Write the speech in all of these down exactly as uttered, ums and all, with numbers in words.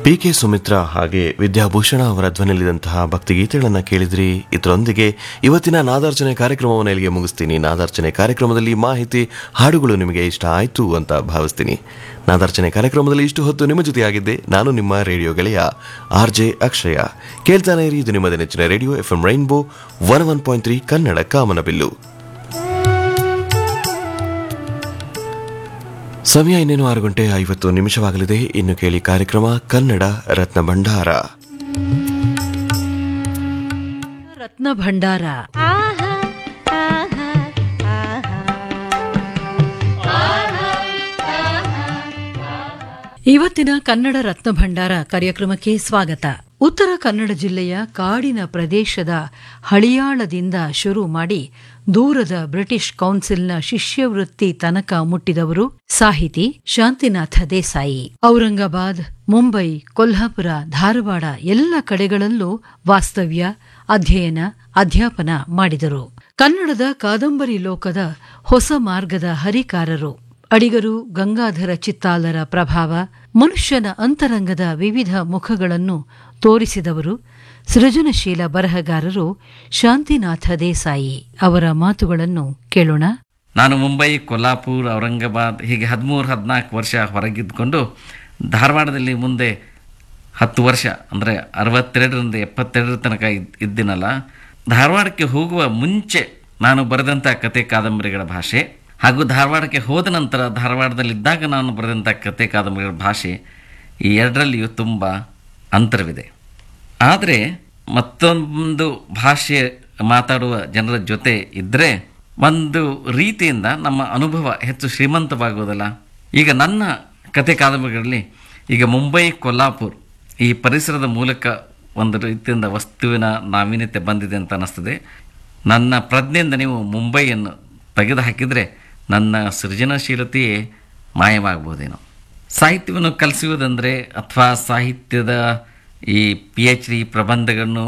P K Sumitra ಹಾಗೆ ವಿದ್ಯಾಭೂಷಣ ಅವರ ಧ್ವನಿಯಲ್ಲಿದ್ದಂತಹ ಭಕ್ತಿಗೀತೆಗಳನ್ನು ಕೇಳಿದ್ರಿ. ಇದರೊಂದಿಗೆ ಇವತ್ತಿನ ನಾದಾರ್ಚನೆ ಕಾರ್ಯಕ್ರಮವನ್ನು ಇಲ್ಲಿಗೆ ಮುಗಿಸ್ತೀನಿ. ನಾದಾರ್ಚನೆ ಕಾರ್ಯಕ್ರಮದಲ್ಲಿ ಮಾಹಿತಿ ಹಾಡುಗಳು ನಿಮಗೆ ಇಷ್ಟ ಆಯಿತು ಅಂತ ಭಾವಿಸ್ತೀನಿ. ನಾದಾರ್ಚನೆ ಕಾರ್ಯಕ್ರಮದಲ್ಲಿ ಇಷ್ಟು ಹೊತ್ತು ನಿಮ್ಮ ಜೊತೆಯಾಗಿದ್ದೆ ನಾನು ನಿಮ್ಮ ರೇಡಿಯೋ ಗೆಳೆಯ ಆರ್ ಜೆ ಅಕ್ಷಯ. ಕೇಳ್ತಾನೆ ಇರಿ, ಇದು ನಿಮ್ಮದೇ ನೆಚ್ಚಿನ radio F M rainbow one one point three Kannada ಕಾಮನಬಿಲ್ಲು. ಸಮಯ ಇನ್ನೇನು ಆರು ಗಂಟೆ ಐವತ್ತು ನಿಮಿಷವಾಗಲಿದೆ. ಇನ್ನು ಕೇಳಿ ಕಾರ್ಯಕ್ರಮ ಕನ್ನಡ ರತ್ನ ಭಂಡಾರ. ರತ್ನ ಭಂಡಾರ ಇವತ್ತಿನ ಕನ್ನಡ ರತ್ನ ಭಂಡಾರ ಕಾರ್ಯಕ್ರಮಕ್ಕೆ ಸ್ವಾಗತ. ಉತ್ತರ ಕನ್ನಡ ಜಿಲ್ಲೆಯ ಕಾಡಿನ ಪ್ರದೇಶದ ಹಳಿಯಾಳದಿಂದ ಶುರು ಮಾಡಿ ದೂರದ ಬ್ರಿಟಿಷ್ ಕೌನ್ಸಿಲ್ನ ಶಿಷ್ಯವೃತ್ತಿ ತನಕ ಮುಟ್ಟಿದವರು ಸಾಹಿತಿ ಶಾಂತಿನಾಥ ದೇಸಾಯಿ. ಔರಂಗಾಬಾದ್, ಮುಂಬೈ, ಕೊಲ್ಹಾಪುರ, ಧಾರವಾಡ ಎಲ್ಲ ಕಡೆಗಳಲ್ಲೂ ವಾಸ್ತವ್ಯ, ಅಧ್ಯಯನ, ಅಧ್ಯಾಪನ ಮಾಡಿದರು. ಕನ್ನಡದ ಕಾದಂಬರಿ ಲೋಕದ ಹೊಸ ಮಾರ್ಗದ ಹರಿಕಾರರು. ಅಡಿಗರು ಗಂಗಾಧರ ಚಿತ್ತಾಲರ ಪ್ರಭಾವ, ಮನುಷ್ಯನ ಅಂತರಂಗದ ವಿವಿಧ ಮುಖಗಳನ್ನು ತೋರಿಸಿದವರು ಸೃಜನಶೀಲ ಬರಹಗಾರರು ಶಾಂತಿನಾಥ ದೇಸಾಯಿ. ಅವರ ಮಾತುಗಳನ್ನು ಕೇಳೋಣ. ನಾನು ಮುಂಬೈ, ಕೊಲ್ಹಾಪುರ, ಔರಂಗಾಬಾದ್ ಹೀಗೆ ಹದಿಮೂರು ಹದಿನಾಲ್ಕು ವರ್ಷ ಹೊರಗಿದ್ದುಕೊಂಡು ಧಾರವಾಡದಲ್ಲಿ ಮುಂದೆ ಹತ್ತು ವರ್ಷ ಅಂದರೆ ಅರವತ್ತೆರಡರಿಂದ ಎಪ್ಪತ್ತೆರಡರ ತನಕ ಇದ್ದೀನಲ್ಲ. ಧಾರವಾಡಕ್ಕೆ ಹೋಗುವ ಮುಂಚೆ ನಾನು ಬರೆದಂಥ ಕತೆ ಕಾದಂಬರಿಗಳ ಭಾಷೆ ಹಾಗೂ ಧಾರವಾಡಕ್ಕೆ ಹೋದ ನಂತರ ಧಾರವಾಡದಲ್ಲಿದ್ದಾಗ ನಾನು ಬರೆದಂಥ ಕತೆ ಕಾದಂಬರಿಗಳ ಭಾಷೆ ಈ ಎರಡರಲ್ಲಿಯೂ ತುಂಬ ಅಂತರವಿದೆ. ಆದರೆ ಮತ್ತೊಂದು ಭಾಷೆ ಮಾತಾಡುವ ಜನರ ಜೊತೆ ಇದ್ದರೆ ಒಂದು ರೀತಿಯಿಂದ ನಮ್ಮ ಅನುಭವ ಹೆಚ್ಚು ಶ್ರೀಮಂತವಾಗುವುದಲ್ಲ. ಈಗ ನನ್ನ ಕತೆ ಕಾದಂಬರಿಗಳಲ್ಲಿ ಈಗ ಮುಂಬೈ, ಕೊಲ್ಹಾಪುರ್ ಈ ಪರಿಸರದ ಮೂಲಕ ಒಂದು ರೀತಿಯಿಂದ ವಸ್ತುವಿನ ನಾವೀನ್ಯತೆ ಬಂದಿದೆ ಅಂತ ಅನ್ನಿಸ್ತದೆ. ನನ್ನ ಪ್ರಜ್ಞೆಯಿಂದ ನೀವು ಮುಂಬೈಯನ್ನು ತೆಗೆದು ಹಾಕಿದರೆ ನನ್ನ ಸೃಜನಶೀಲತೆಯೇ ಮಾಯವಾಗಬಹುದೇನೋ. ಸಾಹಿತ್ಯವನ್ನು ಕಲಿಸುವುದಂದರೆ ಅಥವಾ ಸಾಹಿತ್ಯದ ಈ ಪಿ ಎಚ್ ಡಿ ಪ್ರಬಂಧಗಳನ್ನು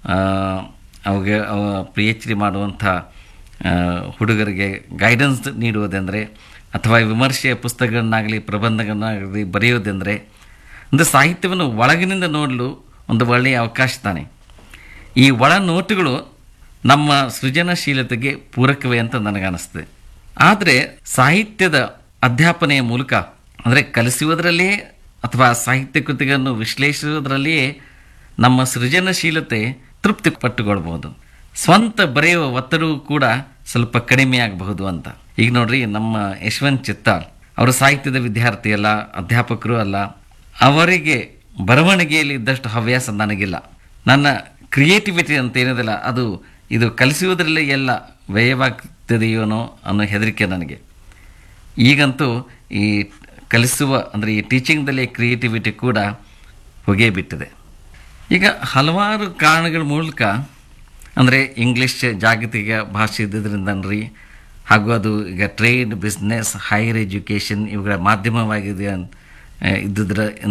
ಅವಿಗೆ ಪಿ ಎಚ್ ಡಿ ಮಾಡುವಂಥ ಹುಡುಗರಿಗೆ ಗೈಡೆನ್ಸ್ ನೀಡುವುದೆಂದರೆ ಅಥವಾ ವಿಮರ್ಶೆಯ ಪುಸ್ತಕಗಳನ್ನಾಗಲಿ ಪ್ರಬಂಧಗಳನ್ನಾಗಲಿ ಬರೆಯುವುದೆಂದರೆ ಅಂದರೆ ಸಾಹಿತ್ಯವನ್ನು ಒಳಗಿನಿಂದ ನೋಡಲು ಒಂದು ಒಳ್ಳೆಯ ಅವಕಾಶ ತಾನೆ. ಈ ಒಳ ನೋಟುಗಳು ನಮ್ಮ ಸೃಜನಶೀಲತೆಗೆ ಪೂರಕವೇ ಅಂತ ನನಗನ್ನಿಸ್ತದೆ. ಆದರೆ ಸಾಹಿತ್ಯದ ಅಧ್ಯಾಪನೆಯ ಮೂಲಕ ಅಂದರೆ ಕಲಿಸುವುದರಲ್ಲಿಯೇ ಅಥವಾ ಸಾಹಿತ್ಯ ಕೃತಿಗಳನ್ನು ವಿಶ್ಲೇಷಿಸುವುದರಲ್ಲಿಯೇ ನಮ್ಮ ಸೃಜನಶೀಲತೆ ತೃಪ್ತಿ ಪಟ್ಟುಕೊಳ್ಬಹುದು. ಸ್ವಂತ ಬರೆಯುವ ಒತ್ತಡವೂ ಕೂಡ ಸ್ವಲ್ಪ ಕಡಿಮೆಯಾಗಬಹುದು ಅಂತ. ಈಗ ನೋಡ್ರಿ, ನಮ್ಮ ಯಶವಂತ್ ಚಿತ್ತಾಲ್ ಅವರು ಸಾಹಿತ್ಯದ ವಿದ್ಯಾರ್ಥಿ ಅಲ್ಲ, ಅಧ್ಯಾಪಕರು ಅಲ್ಲ. ಅವರಿಗೆ ಬರವಣಿಗೆಯಲ್ಲಿ ಇದ್ದಷ್ಟು ಹವ್ಯಾಸ ನನಗಿಲ್ಲ. ನನ್ನ ಕ್ರಿಯೇಟಿವಿಟಿ ಅಂತ ಏನಿದೆಲ್ಲ ಅದು ಇದು ಕಲಿಸುವುದರಲ್ಲೇ ಎಲ್ಲ ವ್ಯಯವಾಗ್ತದೆಯೋನೋ ಅನ್ನೋ ಹೆದರಿಕೆ ನನಗೆ. ಈಗಂತೂ ಈ ಕಲಿಸುವ ಅಂದರೆ ಈ ಟೀಚಿಂಗ್ದಲ್ಲಿ ಕ್ರಿಯೇಟಿವಿಟಿ ಕೂಡ ಹೊಗೆ ಬಿಟ್ಟಿದೆ. ಈಗ ಹಲವಾರು ಕಾರಣಗಳ ಮೂಲಕ ಅಂದರೆ ಇಂಗ್ಲೀಷ್ ಜಾಗತಿಕ ಭಾಷೆ ಇದ್ದಿದ್ದರಿಂದನ್ರಿ, ಹಾಗೂ ಅದು ಈಗ ಟ್ರೇಡ್, ಬಿಸ್ನೆಸ್, ಹೈಯರ್ ಎಜುಕೇಷನ್ ಇವುಗಳ ಮಾಧ್ಯಮವಾಗಿದೆ ಇದ್ದುದ್ರ